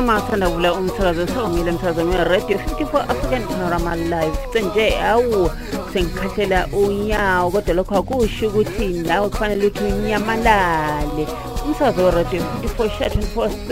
Uma uthanda kuvula umsakazo songile emsakazweni we-Radio 54 African Panorama Live. Senje awu sengikhahlela unyawo kodwa lokho akusho ukuthi nawe kufanele ukuthi unyamalale. Umsakazo we-Radio 54 24